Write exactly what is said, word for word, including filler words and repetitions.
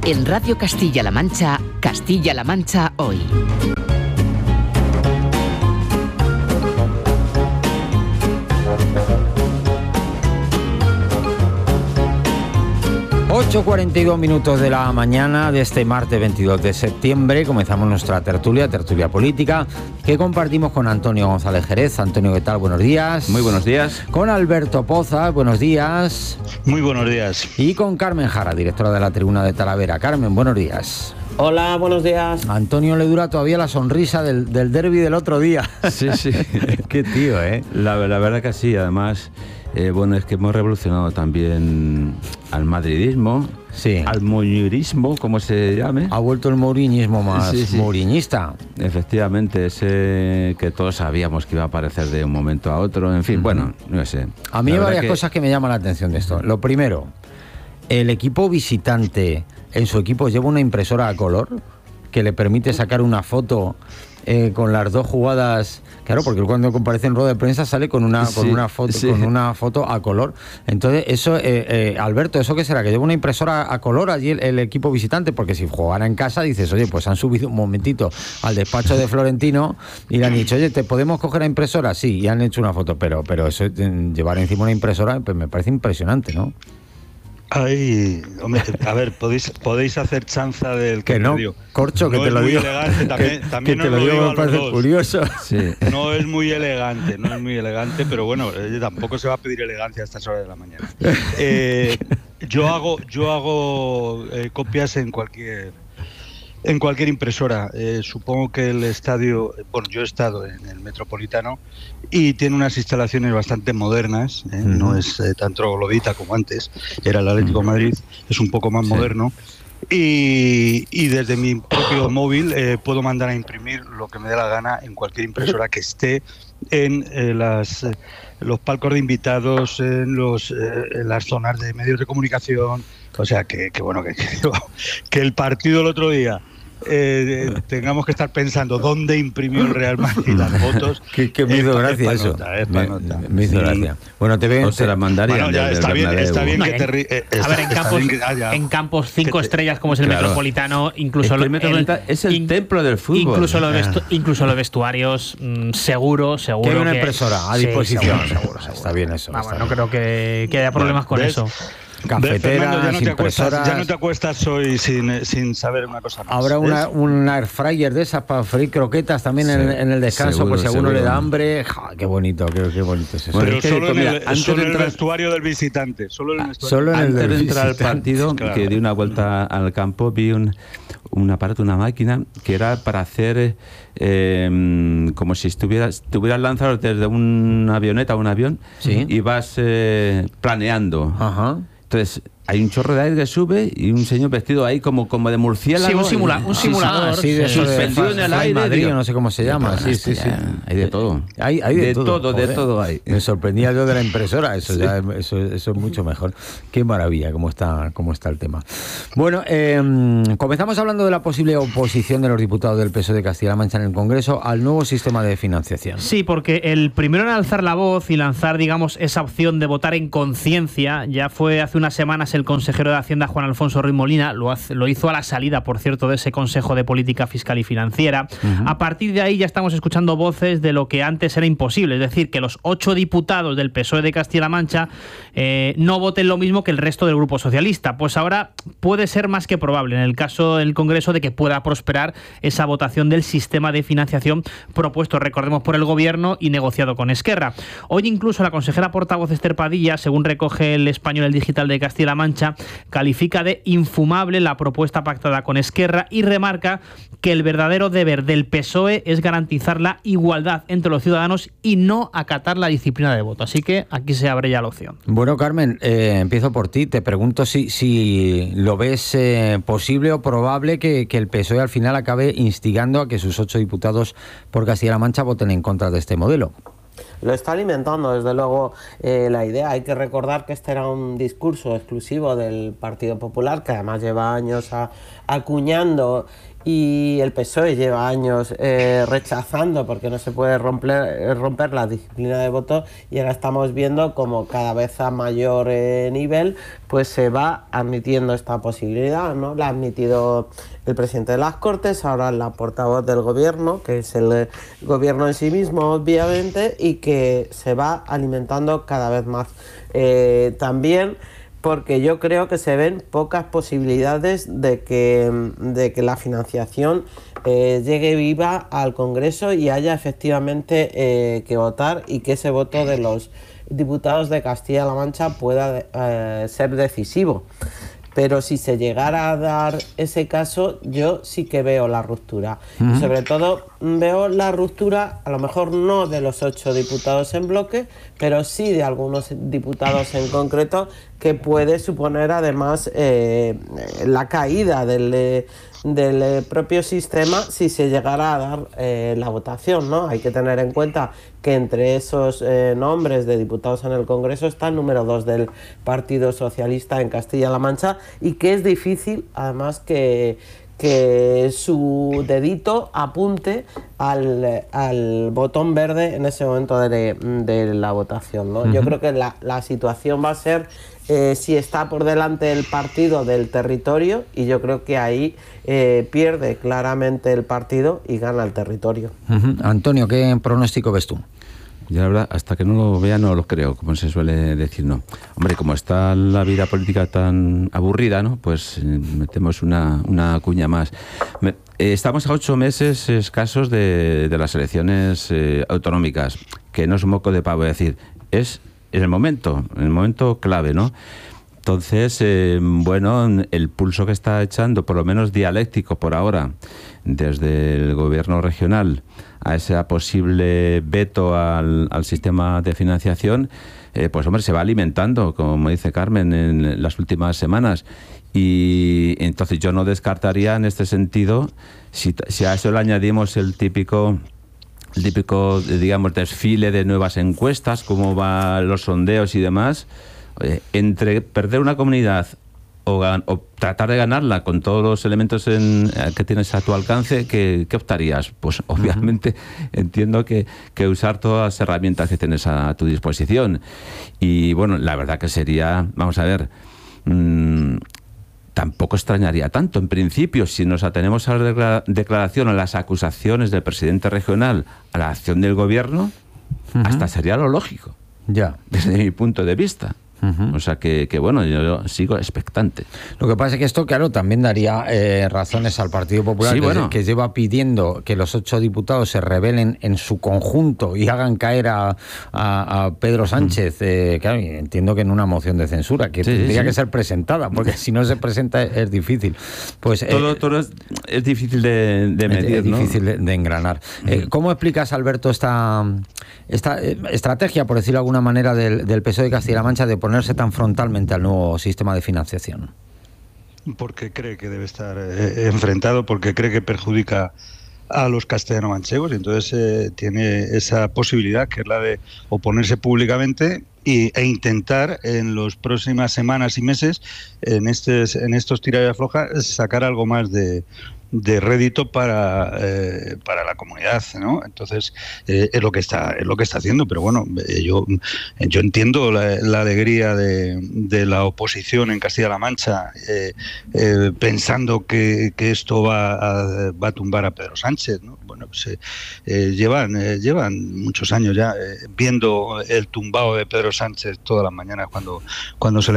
En Radio Castilla-La Mancha, Castilla-La Mancha Hoy. ocho cuarenta y dos minutos de la mañana de este martes veintidós de septiembre. Comenzamos nuestra tertulia, tertulia política, que compartimos con Antonio González Jerez. Antonio, ¿qué tal? Buenos días. Muy buenos días. Con Alberto Pozas, buenos días. Muy buenos días. Y con Carmen Jara, directora de la Tribuna de Talavera. Carmen, buenos días. Hola, buenos días. A Antonio le dura todavía la sonrisa del, del derbi del otro día. Sí, sí. Qué tío, ¿eh? La, la verdad que sí, además... Eh, bueno, es que hemos revolucionado también al madridismo, sí, al mouriñismo, como se llame. Ha vuelto el mouriñismo más sí, sí. mouriñista. Efectivamente, ese que todos sabíamos que iba a aparecer de un momento a otro. En fin, uh-huh. bueno, no sé. A mí hay varias que... cosas que me llaman la atención de esto. Lo primero, el equipo visitante en su equipo lleva una impresora a color que le permite sacar una foto eh, con las dos jugadas. Claro, porque cuando comparece en rueda de prensa sale con una con sí, una foto sí. con una foto a color. Entonces, eso, eh, eh, Alberto, ¿eso qué será? ¿Que lleva una impresora a color allí el, el equipo visitante? Porque si jugara en casa dices, oye, pues han subido un momentito al despacho de Florentino y le han dicho, oye, ¿te podemos coger la impresora? Sí, y han hecho una foto, pero pero eso llevar encima una impresora pues me parece impresionante, ¿no? Ay, hombre, a ver, podéis podéis hacer chanza del que no, medio. Corcho, que no te lo digo. Elegante, también, que, también que te lo digo, digo me parece curioso. Sí. No es muy elegante, no es muy elegante, pero bueno, eh, tampoco se va a pedir elegancia a estas horas de la mañana. Eh, yo hago yo hago eh, copias en cualquier en cualquier impresora. Eh, supongo que el estadio, bueno, yo he estado en el Metropolitano y tiene unas instalaciones bastante modernas, ¿eh? Mm. No es eh, tan troglodita como antes, era el Atlético de Madrid, es un poco más sí. moderno. Y, y desde mi propio móvil eh, puedo mandar a imprimir lo que me dé la gana en cualquier impresora que esté en eh, las eh, los palcos de invitados, en los eh, en las zonas de medios de comunicación. O sea que, que bueno, que, que, que el partido el otro día eh, tengamos que estar pensando dónde imprimió el Real Madrid las fotos. que, que me hizo eh, gracia eso. Nota, eh, me, nota. me hizo sí. gracia. Bueno, te veo. O se la mandarían. Bueno, ya, del, está, del bien, está bien no, que en, te ri, eh, A ver, en campos, que, ah, ya, en campos cinco te, estrellas como es el claro. Metropolitano, incluso es, el, Metropolitano el, es el in, templo del fútbol. Incluso los, vestu, incluso los vestuarios, mmm, seguro, seguro. Que hay una que, impresora a sí, disposición. Seguro, seguro, seguro. Está bien eso. No, está bueno, bien. no creo que, que haya problemas con ¿ves? eso. Cafeteras, Fernando, ya no te impresoras. acuestas, ya no te acuestas hoy sin, sin saber una cosa más. Habrá una, un air fryer de esas para freír croquetas también sí, en, en el descanso, seguro, pues si a uno le da hambre. Ja, qué bonito, qué, qué bonito es eso. Pero es que, solo, pues, en, mira, el, antes solo de entrar, en el vestuario del visitante. Solo en el vestuario. Solo en el antes del de entrar al partido, claro. que di una vuelta al campo, vi un, un aparato, una máquina, que era para hacer eh, como si estuvieras, estuvieras lanzado desde una avioneta a un avión, ¿sí? Y vas eh, planeando. Ajá. Entonces, hay un chorro de aire que sube y un señor vestido ahí como, como de murciélago. Sí, un, simula, un simulador. Sí, sí, de eso suspendido de en el aire. Madrid, Digo, no sé cómo se llama. Sí, sí, sí. Hay de todo. Hay, hay de, de todo, todo de todo hay. Me sorprendía yo de la impresora. Eso, sí. ya, eso, eso es mucho mejor. Qué maravilla cómo está, cómo está el tema. Bueno, eh, comenzamos hablando de la posible oposición de los diputados del P S O E de Castilla-La Mancha en el Congreso al nuevo sistema de financiación. Sí, porque el primero en alzar la voz y lanzar, digamos, esa opción de votar en conciencia ya fue hace unas semanas el consejero de Hacienda, Juan Alfonso Ruiz Molina. Lo, hace, lo hizo a la salida, por cierto, de ese Consejo de Política Fiscal y Financiera. Uh-huh. A partir de ahí ya estamos escuchando voces de lo que antes era imposible, es decir, que los ocho diputados del P S O E de Castilla-La Mancha eh, no voten lo mismo que el resto del Grupo Socialista. Pues ahora puede ser más que probable, en el caso del Congreso, de que pueda prosperar esa votación del sistema de financiación propuesto, recordemos, por el Gobierno y negociado con Esquerra. Hoy incluso la consejera portavoz Esther Padilla, según recoge el Español El Digital de Castilla-La Mancha, califica de infumable la propuesta pactada con Esquerra y remarca que el verdadero deber del P S O E es garantizar la igualdad entre los ciudadanos y no acatar la disciplina de voto. Así que aquí se abre ya la opción. Bueno, Carmen, eh, empiezo por ti. Te pregunto si, si lo ves eh, posible o probable que, que el P S O E al final acabe instigando a que sus ocho diputados por Castilla-La Mancha voten en contra de este modelo. lo está alimentando desde luego eh, la idea. Hay que recordar que este era un discurso exclusivo del Partido Popular, que además lleva años a, acuñando, y el P S O E lleva años eh, rechazando, porque no se puede romper, romper la disciplina de voto, y ahora estamos viendo como cada vez a mayor eh, nivel pues se va admitiendo esta posibilidad, ¿no? La ha admitido el presidente de las Cortes, ahora la portavoz del gobierno, que es el, el gobierno en sí mismo, obviamente, y que se va alimentando cada vez más. Eh, también porque yo creo que se ven pocas posibilidades de que, de que la financiación eh, llegue viva al Congreso y haya efectivamente eh, que votar, y que ese voto de los diputados de Castilla-La Mancha pueda eh, ser decisivo. Pero si se llegara a dar ese caso, yo sí que veo la ruptura. Uh-huh. Y sobre todo veo la ruptura, a lo mejor no de los ocho diputados en bloque, pero sí de algunos diputados en concreto, que puede suponer además eh, la caída del, eh, del eh, propio sistema si se llegara a dar eh, la votación, ¿no? Hay que tener en cuenta que entre esos eh, nombres de diputados en el Congreso está el número dos del Partido Socialista en Castilla-La Mancha, y que es difícil además que, que su dedito apunte al, al botón verde en ese momento de, de la votación, ¿no? Uh-huh. Yo creo que la, la situación va a ser eh, si está por delante el partido del territorio, y yo creo que ahí eh, pierde claramente el partido y gana el territorio. Uh-huh. Antonio, ¿qué pronóstico ves tú? Yo la verdad, hasta que no lo vea no lo creo, como se suele decir, ¿no? Hombre, como está la vida política tan aburrida, ¿no? Pues eh, metemos una, una cuña más. Me, eh, estamos a ocho meses escasos de, de las elecciones eh, autonómicas, que no es un moco de pavo, es decir, es en el momento, en el momento clave, ¿no? Entonces, eh, bueno, el pulso que está echando, por lo menos dialéctico por ahora, desde el gobierno regional a ese posible veto al, al sistema de financiación, eh, pues hombre, se va alimentando, como dice Carmen, en las últimas semanas. Y entonces yo no descartaría en este sentido, si, si a eso le añadimos el típico... el típico, digamos, desfile de nuevas encuestas, cómo van los sondeos y demás, oye, entre perder una comunidad o, gan- o tratar de ganarla con todos los elementos en, que tienes a tu alcance, ¿qué, qué optarías? Pues obviamente uh-huh. entiendo que, que usar todas las herramientas que tienes a, a tu disposición. Y bueno, la verdad que sería, vamos a ver... Mmm, tampoco extrañaría tanto, en principio, si nos atenemos a la declaración, a las acusaciones del presidente regional, a la acción del gobierno, uh-huh. hasta sería lo lógico, ya, desde mi punto de vista. Uh-huh. O sea que, que bueno, yo sigo expectante. Lo que pasa es que esto, claro, también daría eh, razones al Partido Popular, sí, que, bueno. que lleva pidiendo que los ocho diputados se rebelen en su conjunto y hagan caer a, a, a Pedro Sánchez. Uh-huh. Eh, claro, entiendo que en una moción de censura, que sí, tendría sí. que ser presentada, porque si no se presenta es, es difícil. Pues todo, eh, todo es, es difícil de, de medir, es, es difícil de, de engranar. Uh-huh. Eh, ¿Cómo explicas, Alberto, esta, esta estrategia, por decirlo de alguna manera, del, del P S O E de Castilla-La Mancha de ponerse tan frontalmente al nuevo sistema de financiación? Porque cree que debe estar eh, enfrentado, porque cree que perjudica a los castellano-manchegos, y entonces eh, tiene esa posibilidad, que es la de oponerse públicamente y, e intentar en las próximas semanas y meses, en, estes, en estos tira y afloja, sacar algo más de... de rédito para eh, para la comunidad, ¿no? Entonces eh, es lo que está es lo que está haciendo, pero bueno, eh, yo yo entiendo la, la alegría de, de la oposición en Castilla-La Mancha, eh, eh, pensando que, que esto va a, va a tumbar a Pedro Sánchez, ¿no? Bueno, pues eh, eh, llevan eh, llevan muchos años ya eh, viendo el tumbado de Pedro Sánchez todas las mañanas cuando cuando se le